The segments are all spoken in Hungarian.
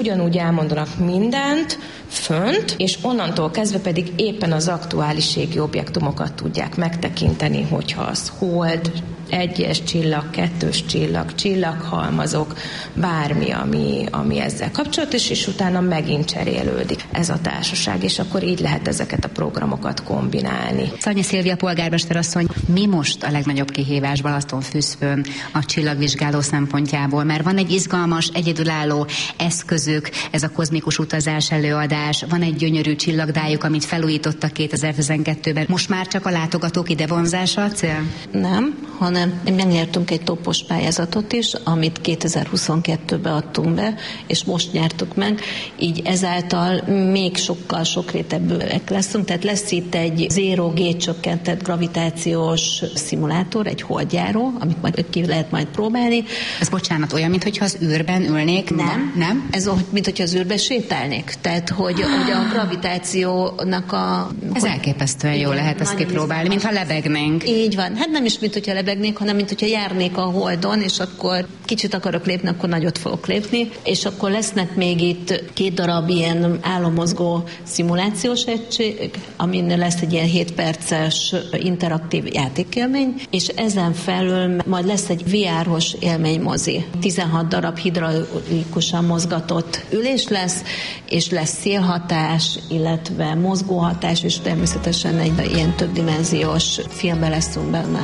Ugyanúgy elmondanak mindent fönt, és onnantól kezdve pedig éppen az aktuáliségi objektumokat tudják megtekinteni, hogyha az hold, 1-es csillag, 2-es csillag, csillaghalmazok, bármi, ami ezzel kapcsolatos, és utána megint cserélődik ez a társaság, és akkor így lehet ezeket a programokat kombinálni. Szanyi Szilvia polgármester asszony, mi most a legnagyobb kihívás Balatonfürdőn a csillagvizsgáló szempontjából? Mert van egy izgalmas, egyedülálló eszközük, ez a kozmikus utazás előadás, van egy gyönyörű csillagdájuk, amit felújítottak 2012-ben. Most már csak a látogatók idevonzása a cél? Nem, hanem megnyertünk egy topos pályázatot is, amit 2022-ben adtunk be, és most nyertük meg, így ezáltal még sokkal sokrétebbek leszünk, tehát lesz itt egy zero G csökkentett gravitációs szimulátor, egy holdjáró, amit majd ki lehet majd próbálni. Ez bocsánat, olyan, mintha az űrben ülnék? Nem? Ez olyan, mintha az űrben sétálnék. Tehát, hogy a gravitációnak a... Ez elképesztően jó lehet ezt kipróbálni, mintha lebegnénk. Így van. Hát nem is, mintha lebegnénk, hanem mintha járnék a holdon, és akkor kicsit akarok lépni, akkor nagyot fogok lépni, és akkor lesznek még itt 2 darab ilyen állammozgó szimulációs egység, amin lesz egy ilyen 7 perces interaktív játékélmény, és ezen felül majd lesz egy VR-os élménymozi. 16 darab hidraulikusan mozgatott ülés lesz, és lesz szélhatás, illetve mozgóhatás, és természetesen egy ilyen többdimenziós filmbe leszünk benne.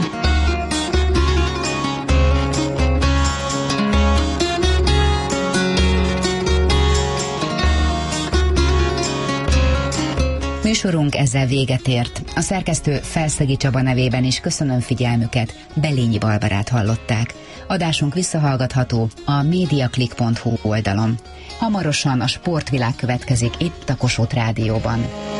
Műsorunk ezzel véget ért. A szerkesztő Felszegi Csaba nevében is köszönöm figyelmüket, Belényi Barbarát hallották. Adásunk visszahallgatható a mediaclick.hu oldalon. Hamarosan a sportvilág következik itt a Kossuth Rádióban.